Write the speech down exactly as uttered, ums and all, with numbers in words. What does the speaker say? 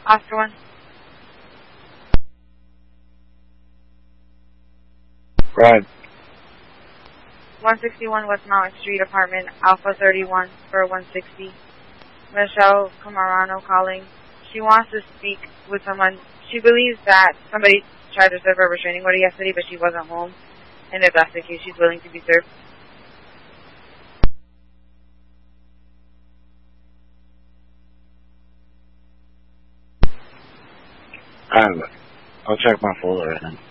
Oscar one. Right. one sixty-one West Mountain Street, apartment Alpha thirty-one for one sixty. Michelle Camarano calling. She wants to speak with someone. She believes that somebody tried to serve her a restraining order yesterday, but she wasn't home. And if that's the case, she's willing to be served. Alright, I'll check my folder right now.